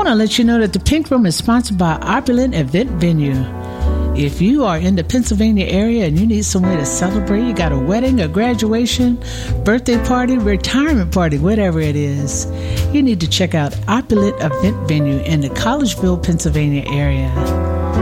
want to let you know that the Pink Room is sponsored by Opulent Event Venue. If you are in the Pennsylvania area and you need somewhere to celebrate, you got a wedding, a graduation, birthday party, retirement party, whatever it is, you need to check out Opulent Event Venue in the Collegeville, Pennsylvania area.